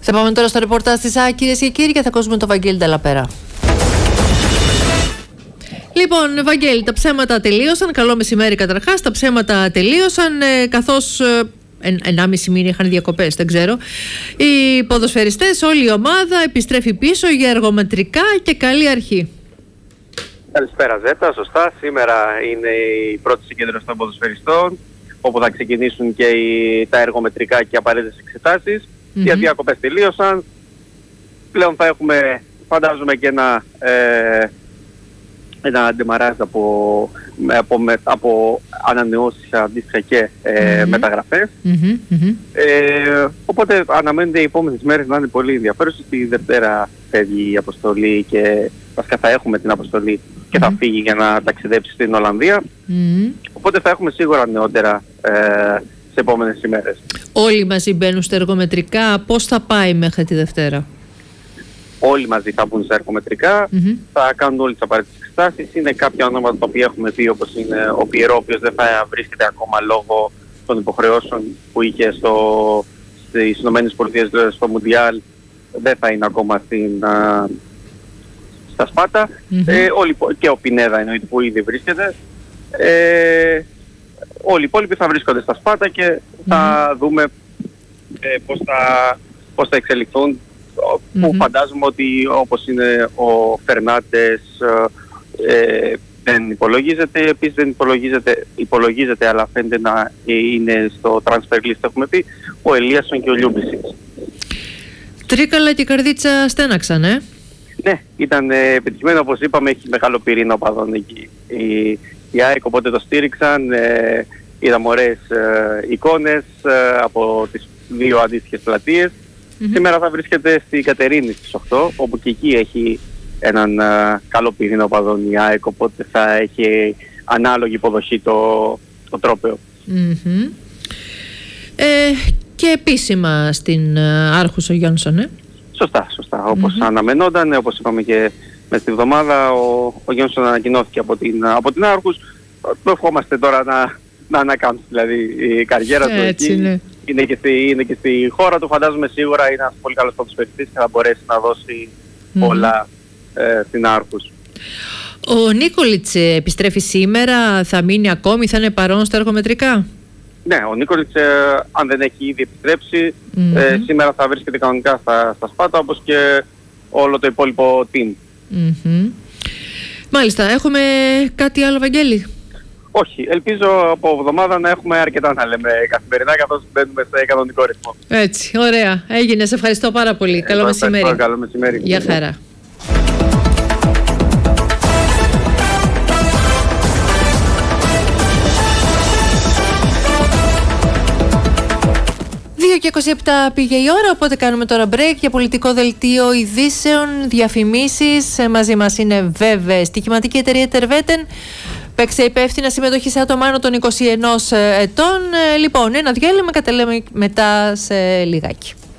Θα πάμε τώρα στο ρεπορτάζ της ΑΕΚ, κυρίες και κύριοι, και θα ακούσουμε τον Βαγγέλη Νταλαπέρα. Λοιπόν, Βαγγέλη, τα ψέματα τελείωσαν. Καλό μεσημέρι καταρχάς. Τα ψέματα τελείωσαν, καθώς 1,5 μήνα είχαν διακοπές, δεν ξέρω. Οι ποδοσφαιριστές, όλη η ομάδα επιστρέφει πίσω για εργομετρικά και καλή αρχή. Καλησπέρα Ζέτα, σωστά. Σήμερα είναι η πρώτη συγκέντρωση των ποδοσφαιριστών, όπου θα ξεκινήσουν και τα εργομετρικά και απαραίτητες εξετάσεις. Οι διακοπές τελείωσαν. Πλέον θα έχουμε, φαντάζομαι, και ένα αντιμαράζ από ανανεώσεις αντίστοιχα και μεταγραφές. Οπότε αναμένεται οι επόμενες μέρες να είναι πολύ ενδιαφέρουσες. Τη Δευτέρα φεύγει η αποστολή και βασικά θα έχουμε την αποστολή και θα φύγει για να ταξιδέψει στην Ολλανδία. Οπότε θα έχουμε σίγουρα νεότερα σε επόμενες ημέρες. Όλοι μαζί μπαίνουν στα εργομετρικά. Πώς θα πάει μέχρι τη Δευτέρα? Όλοι μαζί θα μπουν στα εργομετρικά, θα κάνουν όλες τις απαραίτητες εξετάσεις. Είναι κάποια ονόματα τα οποία έχουμε πει, όπως είναι ο Πιερό, ο οποίος δεν θα βρίσκεται ακόμα λόγω των υποχρεώσεων που είχε στις ΗΠΑ στο Μουντιάλ, δεν θα είναι ακόμα στα Σπάτα. Και ο Πινέδα εννοείται που ήδη βρίσκεται. Όλοι οι υπόλοιποι θα βρίσκονται στα Σπάτα και θα δούμε πώς θα εξελιχθούν. Που φαντάζομαι ότι όπως είναι ο Φερνάντες δεν υπολογίζεται, επίσης δεν υπολογίζεται, αλλά φαίνεται να είναι στο transfer list, έχουμε πει, ο Ελίασον και ο Λιούμπισιτς. Τρίκαλα και καρδίτσα στέναξαν, Ναι, ήταν επιτυχημένο, όπως είπαμε, έχει μεγάλο πυρήνα οπαδών εκεί η ΑΕΚ, οπότε το στήριξαν. Είδαμε ωραίες εικόνες από τις δύο αντίστοιχες πλατείες. Σήμερα θα βρίσκεται στη Κατερίνη στις 8, όπου και εκεί έχει έναν καλό πυρήνα οπαδών η ΑΕΚ, οπότε θα έχει ανάλογη υποδοχή το τρόπαιο. Και επίσημα στην Άρχους ο Γιόνσον, Σωστά. Όπως αναμενόταν, όπως είπαμε και μες τη βδομάδα, ο Γιόνσον ανακοινώθηκε από την Άρχους. Το ευχόμαστε τώρα να ανακάμψει δηλαδή η καριέρα του εκεί. Ναι. Είναι και στη χώρα του, φαντάζομαι σίγουρα είναι ένας πολύ καλός ποδοσφαιριστής και θα μπορέσει να δώσει πολλά στην Άρχους. Ο Νίκολιτς επιστρέφει σήμερα, θα μείνει ακόμη, θα είναι παρόν στα εργομετρικά? Ναι, ο Νίκολιτς αν δεν έχει ήδη επιστρέψει, σήμερα θα βρίσκεται κανονικά στα Σπάτα, όπως και όλο το υπόλοιπο team. Μάλιστα, έχουμε κάτι άλλο, Βαγγέλη? Όχι, ελπίζω από εβδομάδα να έχουμε αρκετά να λέμε καθημερινά, καθώς μπαίνουμε σε κανονικό ρυθμό. Έτσι, ωραία. Έγινε, σε ευχαριστώ πάρα πολύ. Καλό μεσημέρι. Καλό μεσημέρι. Γεια χαρά. 2:27 πήγε η ώρα, οπότε κάνουμε τώρα break για πολιτικό δελτίο ειδήσεων, διαφημίσεις. Μαζί μας είναι βέβαια στοιχηματική εταιρεία Terveten. Παίξε υπεύθυνα συμμετοχή σε άτομα άνω των 21 ετών. Λοιπόν, ένα διάλειμμα, κατελέμε μετά σε λιγάκι.